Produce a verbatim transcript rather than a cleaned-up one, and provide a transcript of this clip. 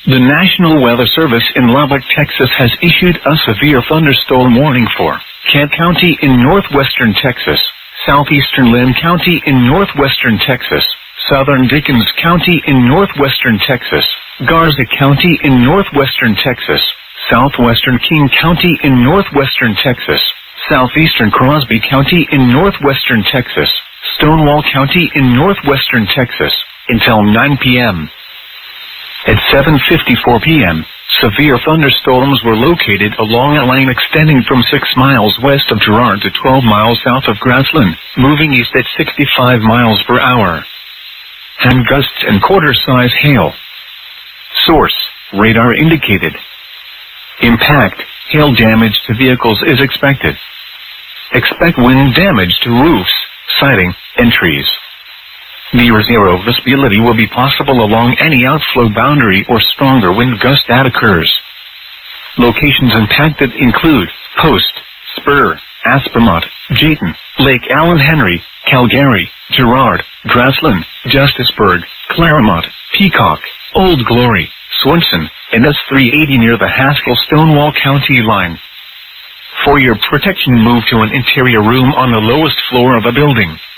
The National Weather Service in Lubbock, Texas has issued a severe thunderstorm warning for Kent County in northwestern Texas, southeastern Lynn County in northwestern Texas, southern Dickens County in northwestern Texas, Garza County in northwestern Texas, southwestern King County in northwestern Texas, southeastern Crosby County in northwestern Texas, Stonewall County in northwestern Texas, until nine p m At seven fifty-four p m, severe thunderstorms were located along a line extending from six miles west of Girard to twelve miles south of Grassland, moving east at sixty-five miles per hour. Hand gusts and quarter-size hail. Source: radar indicated. Impact: hail damage to vehicles is expected. Expect wind damage to roofs, siding, and trees. Near zero visibility will be possible along any outflow boundary or stronger wind gust that occurs. Locations impacted include Post, Spur, Aspermont, Jayton, Lake Allen Henry, Calgary, Girard, Grassland, Justisburg, Claremont, Peacock, Old Glory, Swenson, and S three eighty near the Haskell-Stonewall County line. For your protection, move to an interior room on the lowest floor of a building.